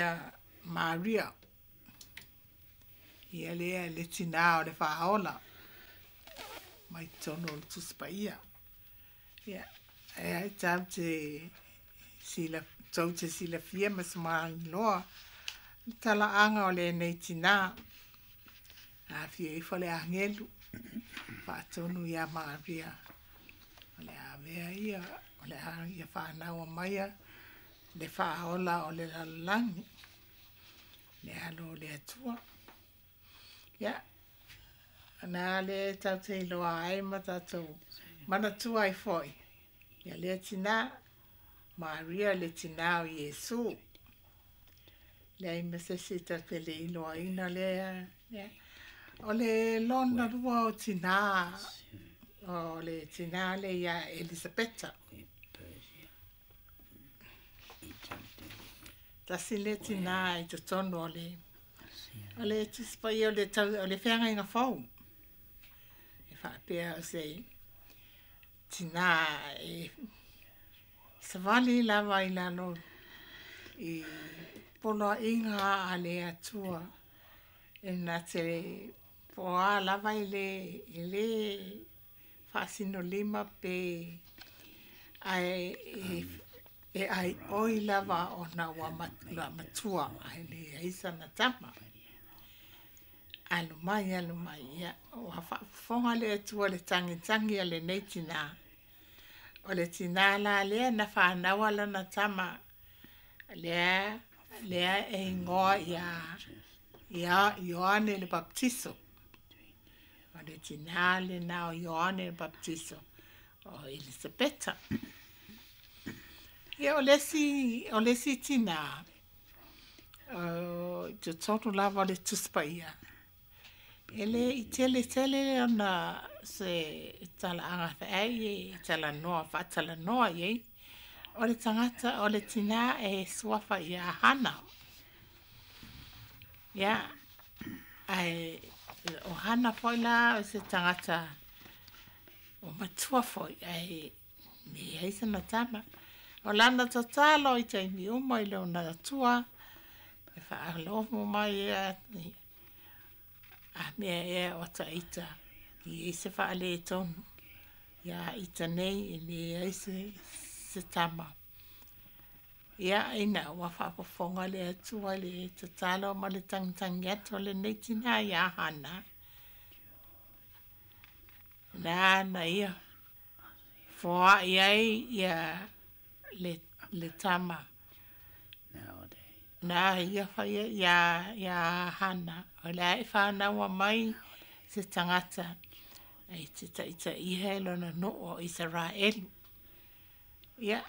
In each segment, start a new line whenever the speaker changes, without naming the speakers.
ia Maria. Ia le tina o le whaola. Mai tono le tuspa ia. Ia. E tau te sila fia mas maang loa. Tala anga o le nei tina. A fia ifa le angelu. Whaatonu ia Maria. O le a mea ia. O le a ia whanau maia. Le whaola o le lalangi. Le alo le atua. Ia. Ana le tau te iloa ai matatou. Mana tua ai foi. Ia le tina. Maria le tina o Yesu. Le ai masesita te le iloa ina le. O le lona rua o tina. O le tina le ia Elisabeta. Tasi le tina i te tono o le. O le tispai o le tau o le whianga inga whau. E whaapea o se tina e savali lava i lano i polo inga a le atua e na te poa lava i le whaasino lima pe ai oi lava o na wa matua ai le aisa na tama. Alu mai ia. O whafonga le atua le tangi le nei tina. O le tina la lea na whanawa lana tama. Lea e ingoa ia Ioane le baptiso. O le tina le na o Ioane le baptiso. O Elisabeta. Ia o lesi tina. Te totu lava le tuspa ia. Ele i tele ona se tala anga whaai tala noa, whaatala noa iei. O le tangata, o le tina e suafa ia hana. Ia, o hana foi la o se tangata o matua foi, me eisa na tama. O lana tatalo i taimi uma i leo na tua, e whaalofu mai ia, mea e o ta ita, i eise whaale e tonu, ia ita nei, ni eise se tama. Ia ina, wa whapafonga le atua le tatalo ma le tangitangi ato le neitina ia hana. Na ia, fua iai ia le tama. Na ia whaia ia hana. O le ai whanaua mai se tangata. Ai ita ihe lona no o Israel. Ia.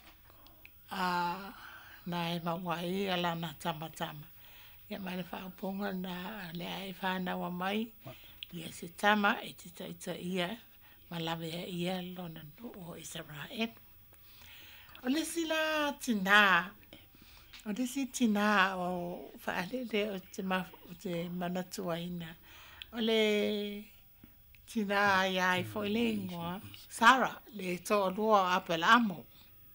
Na e mawai ala na tama. Ia mai le whaaponga na le ai whanaua mai. Ia se tama e ita ia. Malawe ia lona no o Israel. O le sila tina. O le si tina o whaalele o te manatua ina. O le tina iai fo le ingoa. Sara le to lua apel amo.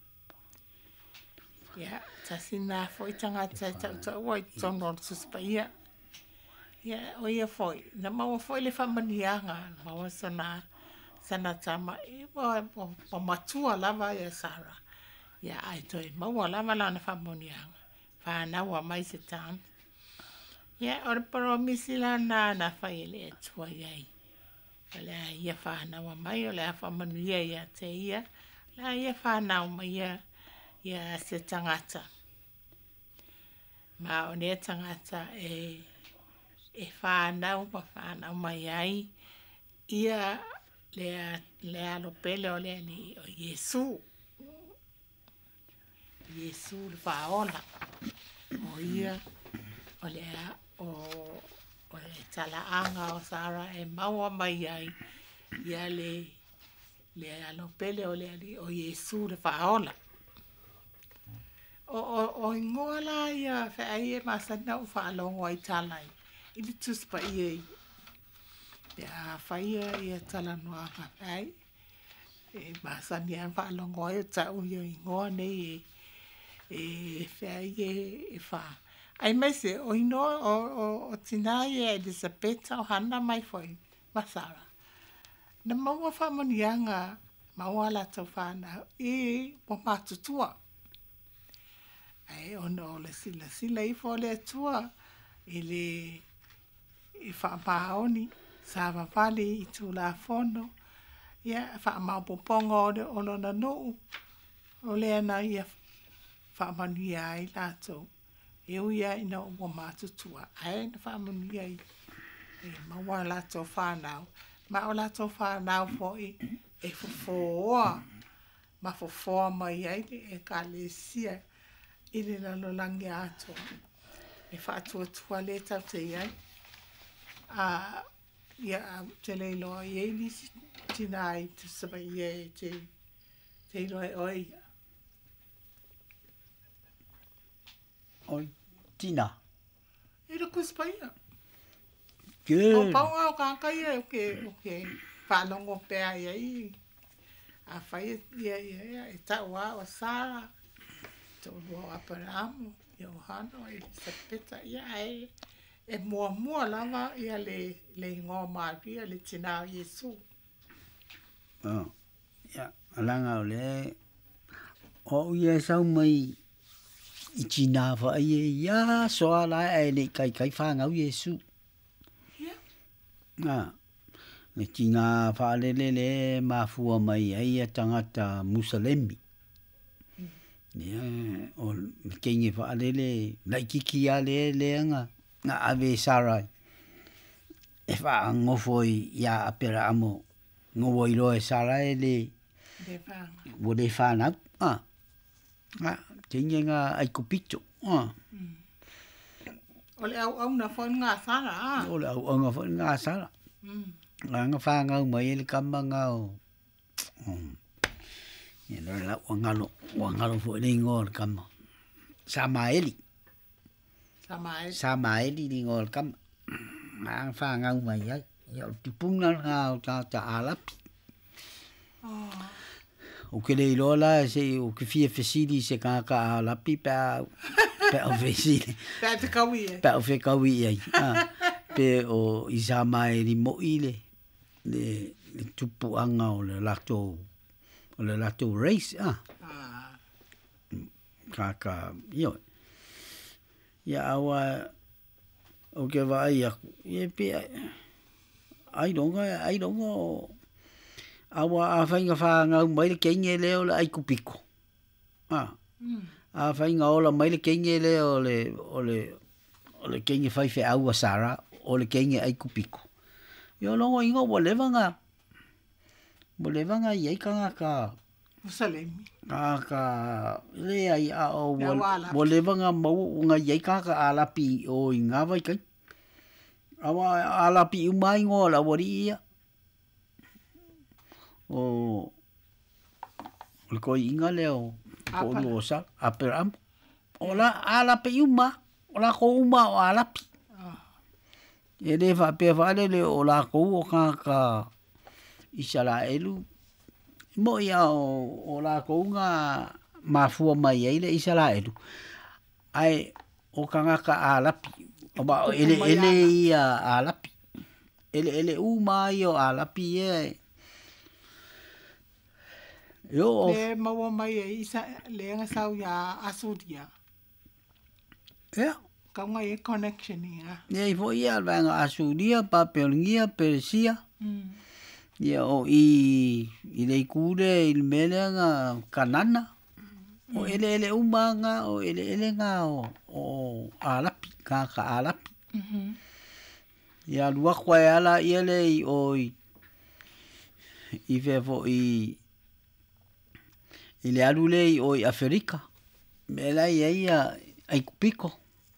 Ia, ta sina fo i tangata ta ua i tono suspa ia. Ia, o ia fo i. Na maua fo i le whamanianga. Maua sana tama. Ia, matua lava ia Sara. Ia, ai toi. Maua lava lana whamanianga. Whanaua mai se tana. Ia, ora paro misila na whaile e tua iai. Ole ia whanaua mai, ole a whamanuia ia te ia. La ia whanau mai ia se tangata. Ma o ne tangata e whanau mai ai. Ia le alo pele o le ni o Yesu. Yesu le whaola. O ia, o le talaanga o Sara e maua mai ai. Ia le alo pele o le ali o Yesu le whaola. O ingoa la ia whaai e masana u whaalongo ai talai. Ili tuspa ia. Ia whaia ia tala noa whaai. E masani an whaalongo ai o tau ia ingoa nei e whaai e wha. Ai mai se o ino o tina ia Elizabeth o hana mai foi masara. Na maua whamanianga maua la tau whana I po matutua. Ai ono o le sila I fo le atua I le I whaapaoni sa wawale I tu la fono ia whaamaupoponga o lona nuu o le ana ia whaamanuia ai lātou. Eu ia ina o mua mātutua. Ai na whaamanuia I maua lātou whanau. Ma o lātou whanau fo e fofoa. Ma fofoa mai ai e ka le sia I le lalolangi ato. E whaatua le tau te iai. Ia te leiloa I nisi tina ai te saba ia te iloa oi.
Oi, tina.
Ira kuspaia.
Good.
O pau au kākai e o ke whanongo pēa I. A whai ia e tau o Sara. Tō lua Abraham. Ia o hano e Sapeta ia e mua lava ia le ngō māria le tina o Yesu.
Ia, alanga o le. O ia sau mai I tina wha ia soa la e le kai whangau Yesu. Le tina wha le mafua mai ai a tangata Musalemi. Ia, o kenge wha le laikiki a le anga nga ave sarai. E wha ngofo ia apera amo ngowo I loe sarai le wo le whanau. Kenge nga ai kupito.
O le au na whon ngā sara.
O le au nga whon ngā sara. Nga whangau mai ele kamanga o. Ia no la wangalo fo le ngol kama. Samaeli ni ngol kama. Nga whangau mai ai. Ia tipunga nga ta alapi. O ke le lola se o ke fia fesili se ka alapi pa o fesili.
Pa te kawi e.
Pa o fe kawi ai. Pe o Isamaeli mo ile. Le tupu anga o le lato race kaka io ia awa o ke vai ia pe ai donga awa a fainga whanga mai le kenge leo le ai kupiko a fainga ola mai le kenge leo le kenge fai fe aua sara o le kenge ai kupiko io longo ingo wo levanga iai ka
Musalemi.
Ka le ai a o wo levanga mau nga iai ka alapi o inga vai kai. Awa alapi umai ngola wori ia. O le koi inga leo o losa Abraham. Ola alapi uma, ola ko uma o alapi. E le fa pe fa le ola ko o ka Isaraelu mo ia o la ko nga mafua mai ai le Isaraelu ai o kanga ka alapi o ba ele ia alapi ele mai o alapi e yo
le maua mai e isa le nga sau ya asudia kanga e connection ia
ia fo ia nga asudia papelingia Persia ia o I le kure il melenga kanana o ele umanga o ele nga o alapi ka alapi ia lua kwa ala ele o I vefo I ile alule o Afrika mela ia ai kupiko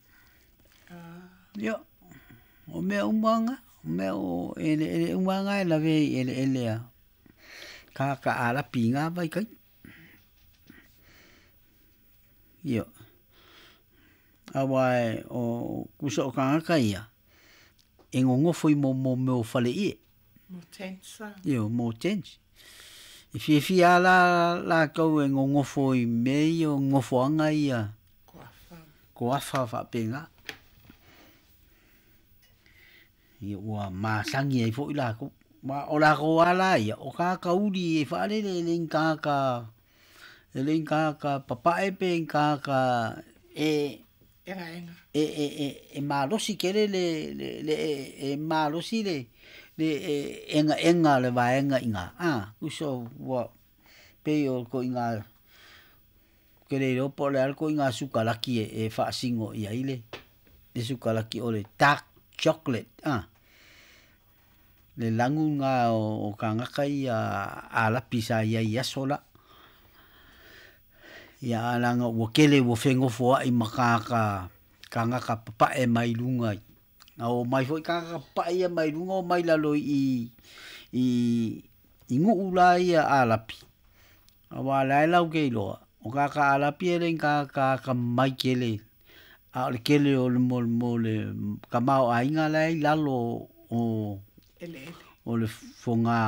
ia o me umanga meu ele umanga la ve ele ka ala pinga vai kai yo awai o kuso ka ia engongo foi mo fale I
mo tensa
yo mo tense if la ko engongo foi meio ngofoanga ia ko afa fa penga ia ua masangi ai fo ila ko ma ola ko ala ia o ka uli e fa le le ka papa e pe ka e malosi kele le e malosi le enga le vaenga inga uso wa pe o ko inga kele ro po le alko inga sukalaki e fa singo ia ile e sukalaki o le dark chocolate le langu nga o kanga kai a la pisa ia sola ia langa o kele wo fengo fo ai makaka kanga ka papa e mai lunga o mai foi kanga pa ia mai lunga o mai lalo i ngu ulai a lapi awa lai lau ke lo o kaka a lapi e len ka mai kele a le kele o le mo le kamao ainga lai lalo o le fonga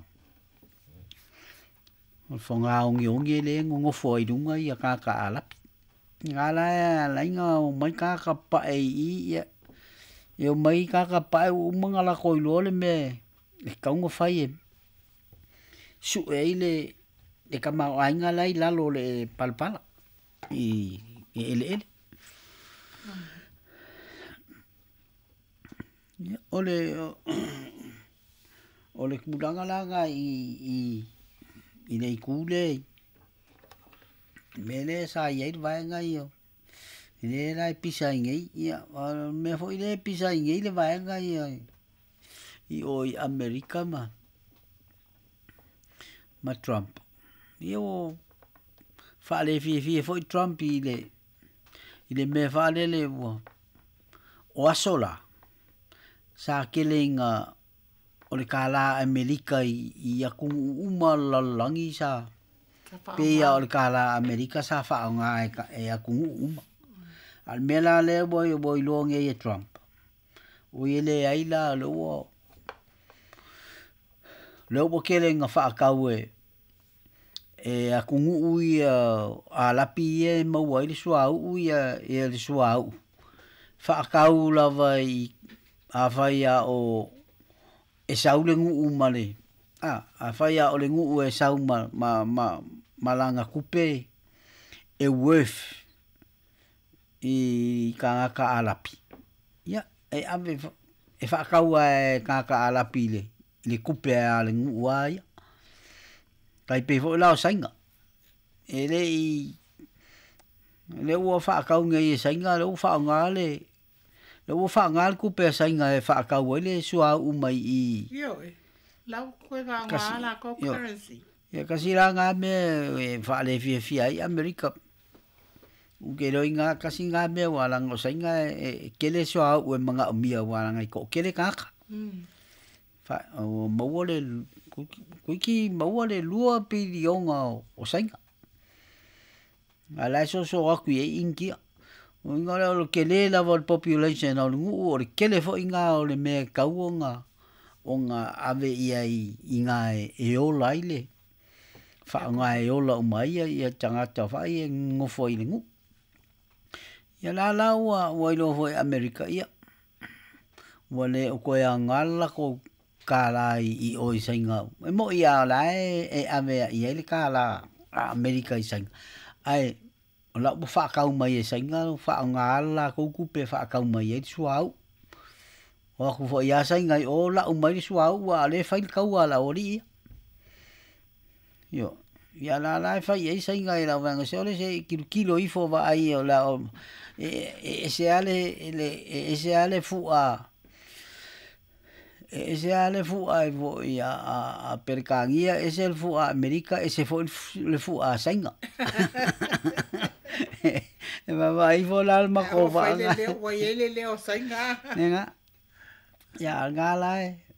ongi le ngo foi dunga ia kaka a lapi ngala la inga o mai kaka pa ia e o mai kaka pa o mangala ko lo le me le kaunga fai su ele e kama ainga lai lalo le palpala ele ole kudanga langa i nei kule mele sa ia vai ngai yo le lai pisa ngai ia me foi le pisa ngai le vai ngai i oi America ma Trump io fa le fi foi Trump ile me fa le o asola sa kelinga o le kala America i aku uma langi sa pe ya o le kala America sa fa nga e aku uma al mela le boy long e Trump o ele ai la lo kelinga fa ka we e aku ui a lapi e mau ai le suau ia e le suau fa ka la vai a vai o e saule ngu umale a fai a ole ngu e sau malanga kupe e worth i ka alapi ya e ave e fa ka ka alapi le kupe a le ngu ai kai pe fo la sainga e le wo fa ka ngai sainga le fa ngale le wo fa ngal kupe sainga e fa ka le sua umai
yo lau koe ngā ngāla ko currency.
Ia kasi la ngā me fa le fi ai Amerika. Uke roi ngā kasi ngā me walang o sainga kele soa ue mga umia walang ai ko kele kaka. Fa o mawale kuiki mawale lua pilionga o sainga. Ala so aku e inkia. O ngā o kele level population o ngu o kele fo inga o le me kauonga. O ngā ave ia i ngā e ola ile. Wha ngā e ola o mai ia tangata whai e ngofo i le ngu. Ia la ua ilo hoi Amerika ia. Ua le o koe a ngala ko kāla i oi sainga. E mo ia la e ave ia ile kāla a Amerika i sainga. Ai, o la ua whakau mai e sainga, wha ngala ko kupe whakau mai e suau. O aku fo ia sai ngai o la o mai su au wa le fai kau ala ori yo ya la fai ai sai ngai la vanga se ole se kilo i fo va ai o la se ale fu a vo ia a percangia ese el fu a America ese fo le fu a sainga va ai vo la alma ko va
le o sainga
nenga ya ngala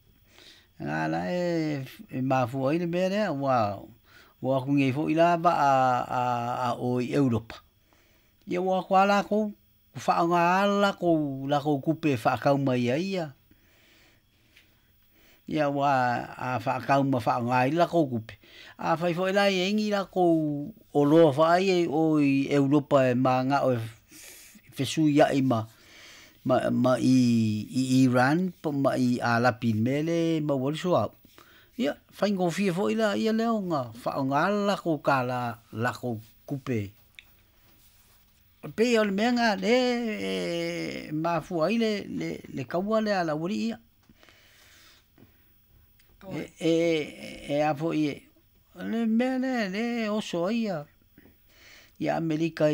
e mafu ai le mere wa ku ngai fo ila ba a o Europa ye wa kwala ko fa ngala ko la ko kupe fa ka mai ia ya wa a fa ka ma fa ngai la ko kupe a fa fo ila e ngi la ko o lo fa ai o Europa ma nga o fesu ia ma i Iran pa ma i alapi mele ma wal so ia fai ngo fie fo ila ia leo nga fa ngala ko kala la ko kupe pe ol menga le ma fu ai le kawale ala wuri ia a fo ie le mele le oso ia Amerika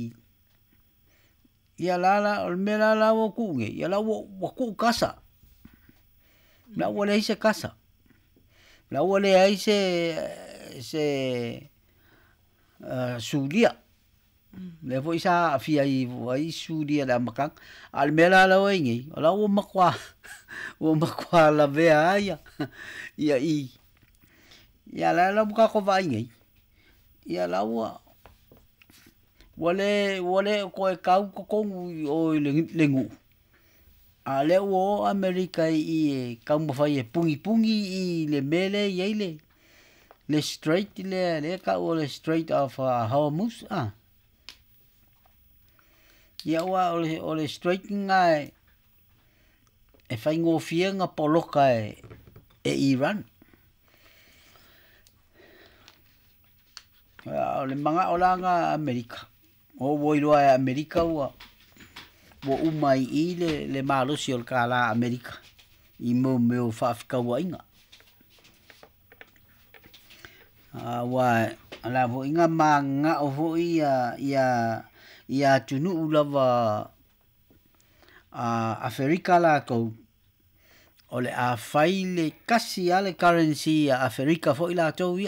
ia lala ol mela la wo kunge ia la wo ku kasa la wo le se kasa la wo le ai se sudia le fo isa fia ai sudia da makang al mela la wo ngi la wo makwa la vea ia ia la buka ko vai ngi ia la wo wale ko e kau ko o lengu a le o Amerika i kau mo fai pungi i le mele i le straight le ka o le straight of Hormuz ia wa o le straight ngai e fai ngo fienga poloka e Iran o le manga o langa Amerika o woiloa Amerika wo umai i le malosi o kala Amerika i mo meu fafika wainga wa ala vo inga manga o vo ia tunu ulava Afrika la ko ole a faile kasi ale currency Afrika fo ila to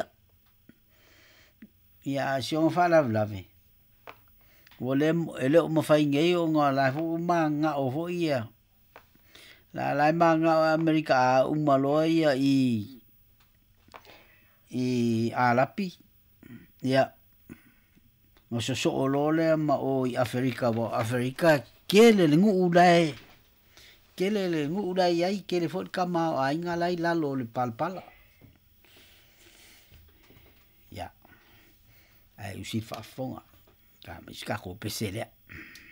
ia sion fala blave wole ele mo fai ngei o nga fu manga o vo ia la manga Amerika malo ia i alapi ia mo so olole ma o i Afrika kele ngu ulai ai kele fo kama ai ngalai la lo le palpala ya ai usi fa fonga ka miska ko pesele